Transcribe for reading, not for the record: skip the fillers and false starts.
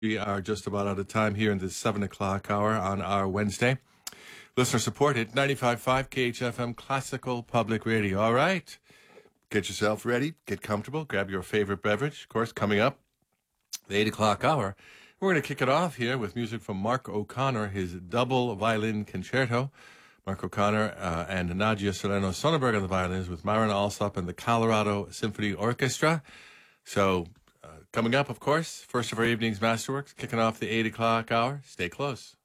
We are just about out of time here in the 7 o'clock hour on our Wednesday. Listener supported 95.5 KHFM Classical Public Radio. All right. Get yourself ready. Get comfortable. Grab your favorite beverage. Of course, coming up, the 8 o'clock hour. We're going to kick it off here with music from Mark O'Connor, his double violin concerto. Mark O'Connor and Nadia Solano Sonnenberg on the violins with Myron Alsop and the Colorado Symphony Orchestra. So, coming up, of course, first of our evening's Masterworks, kicking off the 8 o'clock hour. Stay close.